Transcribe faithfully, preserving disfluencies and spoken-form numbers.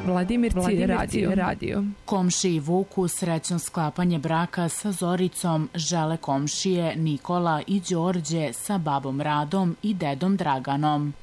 Vladimirci radio. radio. Komšiji Vuku srećno sklapanje braka sa Zoricom žele komšije Nikola i Đorđe sa babom Radom i dedom Draganom.